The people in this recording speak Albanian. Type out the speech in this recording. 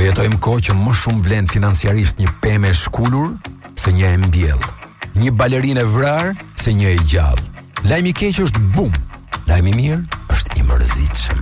jetojmë kohë që më shumë vlen financiarisht një pemë e shkulur se një e mbjell. Një balerinë e vrarë se një e gjallë. Lajmi i keq është bum. Lajmi i mirë